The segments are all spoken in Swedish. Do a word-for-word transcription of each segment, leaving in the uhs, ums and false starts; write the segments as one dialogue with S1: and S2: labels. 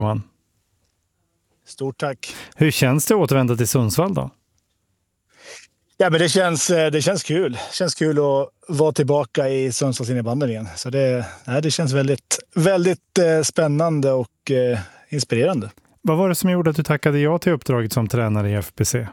S1: Johan.
S2: Stort tack.
S1: Hur känns det att återvända till Sundsvall då?
S2: Ja, men det känns, det känns kul. Det känns kul att vara tillbaka i Sundsvalls innebandy igen. Så det, nej, det känns väldigt, väldigt eh, spännande och eh, inspirerande.
S1: Vad var det som gjorde att du tackade ja till uppdraget som tränare i F B C?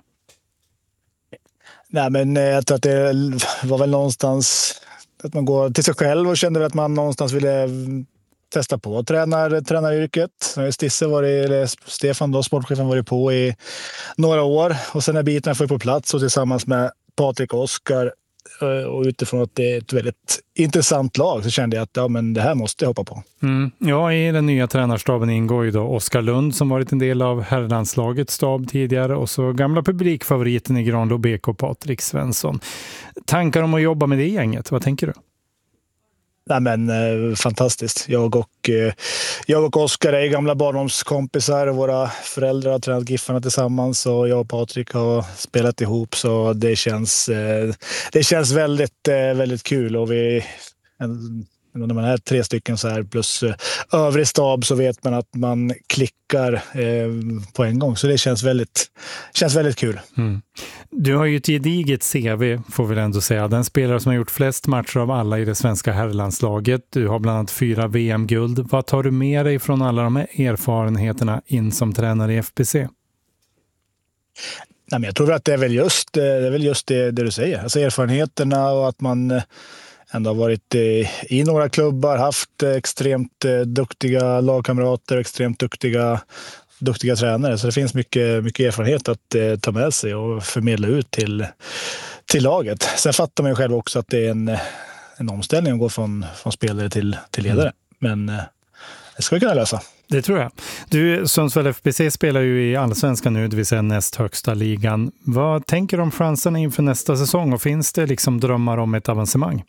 S2: Nej, men eh, jag tror att det var väl någonstans att man går till sig själv och kände att man någonstans ville testa på tränar, tränaryrket. Stisse var det, eller Stefan då, sportchefen, var det på i några år. Och sen när biten får på plats och tillsammans med Patrik och Oskar och utifrån att det är ett väldigt intressant lag så kände jag att ja, men det här måste jag hoppa på.
S1: Mm. Ja, i den nya tränarstaben ingår ju då Oskar Lund som varit en del av herrlandslagets stab tidigare och så gamla publikfavoriten i Granlo B K, Patrik Svensson. Tankar om att jobba med det gänget, vad tänker du?
S2: Nej, men eh, fantastiskt. Jag och, eh, jag och Oskar är gamla barndomskompisar och våra föräldrar har tränat Giffarna tillsammans och jag och Patrik har spelat ihop så det känns, eh, det känns väldigt, eh, väldigt kul och vi en, när man är tre stycken så här plus eh, övrig stab så vet man att man klickar eh, på en gång så det känns väldigt, känns väldigt kul.
S1: Mm. Du har ju ett gediget C V får vi ändå säga. Den spelare som har gjort flest matcher av alla i det svenska herrlandslaget. Du har bland annat fyra V M-guld. Vad tar du med dig från alla de här erfarenheterna in som tränare i F B C?
S2: Nej, men jag tror att det är väl just det, är väl just det, det du säger. Alltså erfarenheterna och att man ändå har varit i några klubbar, haft extremt duktiga lagkamrater, extremt duktiga duktiga tränare. Så det finns mycket, mycket erfarenhet att eh, ta med sig och förmedla ut till, till laget. Sen fattar man ju själv också att det är en, en omställning att gå från, från spelare till, till ledare. Men eh, det ska vi kunna lösa.
S1: Det tror jag. Du, Sundsvall F B C spelar ju i Allsvenskan nu, det vill säga näst högsta ligan. Vad tänker du om chanserna inför nästa säsong och finns det liksom drömmar om ett avancemang?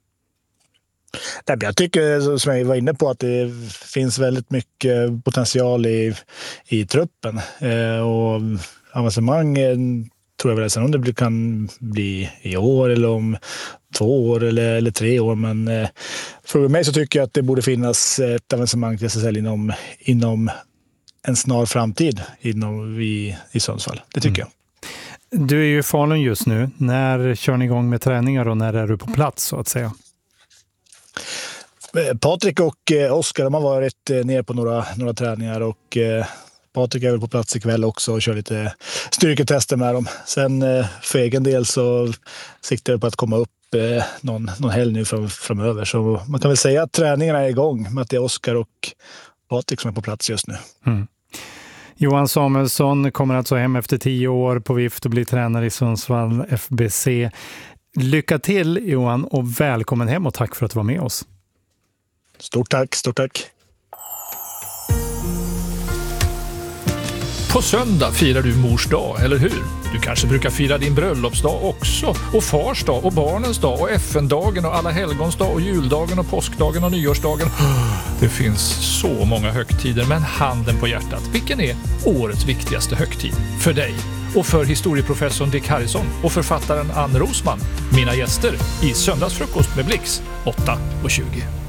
S2: Jag tycker, som jag var inne på, att det finns väldigt mycket potential i, i truppen. Eh, och avancemang tror jag väl sen om det kan bli i år eller om två år eller, eller tre år. Men eh, för mig så tycker jag att det borde finnas ett avancemang till S S L inom, inom en snar framtid inom, i, i Sundsvall. Det tycker mm.
S1: jag. Du är ju i Falun just nu. När kör ni igång med träningar och när är du på plats så att säga?
S2: Patrik och Oskar har varit ner på några, några träningar och Patrik är väl på plats ikväll också och kör lite styrketester med dem. Sen för egen del så siktar jag på att komma upp någon, någon helg nu fram, framöver. Så man kan väl säga att träningarna är igång med att det är Oskar och Patrik som är på plats just nu.
S1: Mm. Johan Samuelsson kommer alltså hem efter tio år på vift och blir tränare i Sundsvall F B C. Lycka till Johan och välkommen hem och tack för att du var med oss.
S2: Stort tack, stort tack.
S3: På söndag firar du mors dag, eller hur? Du kanske brukar fira din bröllopsdag också, och fars dag och barnens dag och F N-dagen och alla helgons dag och juldagen och påskdagen och nyårsdagen. Det finns så många högtider, men handen på hjärtat, vilken är årets viktigaste högtid för dig? Och för historieprofessorn Dick Harrison och författaren Ann Rosman, mina gäster i Söndagsfrukost med Blix åtta och tjugo.